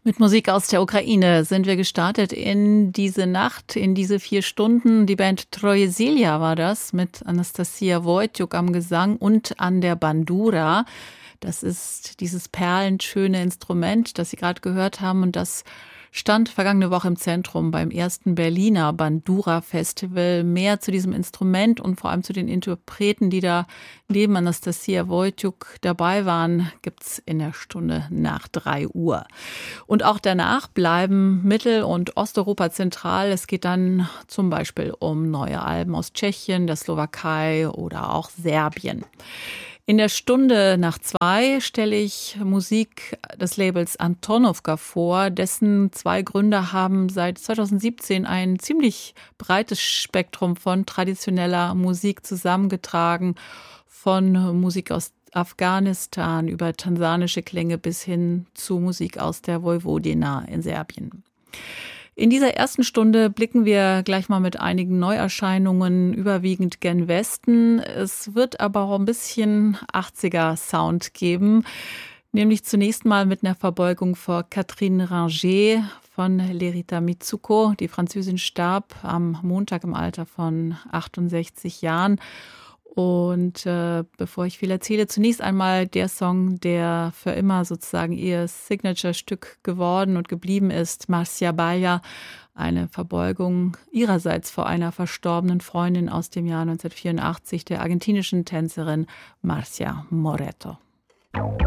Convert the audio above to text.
Mit Musik aus der Ukraine sind wir gestartet in diese Nacht, in diese 4 Stunden. Die Band Troje Silja war das, mit Anastasia Wojciuk am Gesang und an der Bandura. Das ist dieses perlenschöne Instrument, das Sie gerade gehört haben, und das stand vergangene Woche im Zentrum beim ersten Berliner Bandura-Festival. Mehr zu diesem Instrument und vor allem zu den Interpreten, die da neben Anastasia Wojciuk dabei waren, gibt's in der Stunde nach 3 Uhr. Und auch danach bleiben Mittel- und Osteuropa zentral. Es geht dann zum Beispiel um neue Alben aus Tschechien, der Slowakei oder auch Serbien. In der Stunde nach 2 stelle ich Musik des Labels Antonovka vor. Dessen 2 Gründer haben seit 2017 ein ziemlich breites Spektrum von traditioneller Musik zusammengetragen. Von Musik aus Afghanistan über tansanische Klänge bis hin zu Musik aus der Vojvodina in Serbien. In dieser ersten Stunde blicken wir gleich mal mit einigen Neuerscheinungen überwiegend gen Westen. Es wird aber auch ein bisschen 80er-Sound geben, nämlich zunächst mal mit einer Verbeugung vor Catherine Ringer von Lerita Mitsuko. Die Französin starb am Montag im Alter von 68 Jahren. Und bevor ich viel erzähle, zunächst einmal der Song, der für immer sozusagen ihr Signature-Stück geworden und geblieben ist, Marcia Baia, eine Verbeugung ihrerseits vor einer verstorbenen Freundin aus dem Jahr 1984, der argentinischen Tänzerin Marcia Moreto.